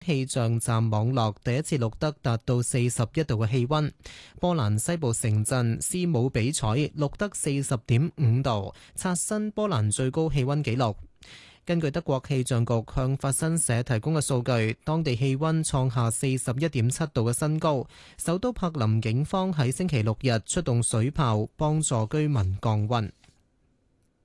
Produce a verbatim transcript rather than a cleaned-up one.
氣象站網絡第一次錄得達到四十一度嘅氣溫。波蘭西部城鎮斯姆比采錄得四十點五度，刷新波蘭最高氣溫紀錄。根據德國氣象局向法新社提供嘅數據，當地氣溫創下四十一點七度嘅新高。首都柏林警方喺星期六日出動水炮幫助居民降溫。